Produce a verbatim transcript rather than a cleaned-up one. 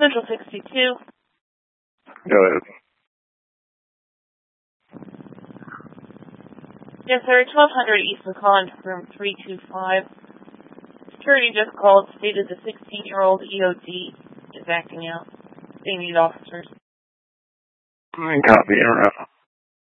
Central sixty-two. Go ahead. Yes, sir. twelve hundred East McCollin, room three two five. Security just called, stated the sixteen-year-old E O D is acting out. They need officers. Copy. All right.